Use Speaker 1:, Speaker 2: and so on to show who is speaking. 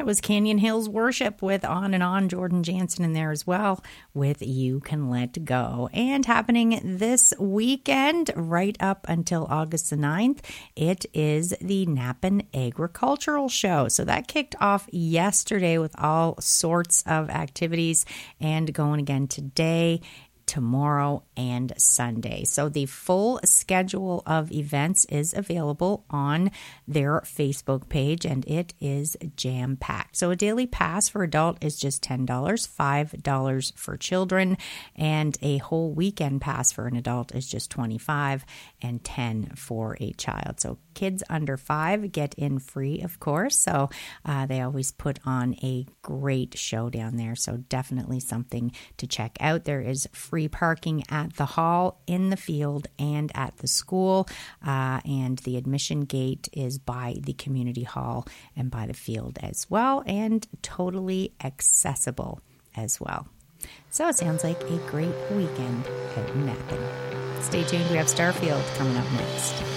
Speaker 1: it was Canyon Hills Worship with On and On, Jordan Jansen in there as well with You Can Let Go. And happening this weekend, right up until August the 9th, it is the Napan Agricultural Show. So that kicked off yesterday with all sorts of activities and going again today, tomorrow, and Sunday. So the full schedule of events is available on their Facebook page, and it is jam-packed. So a daily pass for adult is just $10, $5 for children, and a whole weekend pass for an adult is just $25 and $10 for a child. So kids under 5 get in free, of course. So they always put on a great show down there. So definitely something to check out. There is free parking at the hall, in the field, and at the school. And the admission gate is by the community hall and by the field as well, and totally accessible as well. So it sounds like a great weekend out in Napan. Stay tuned. We have Starfield coming up next.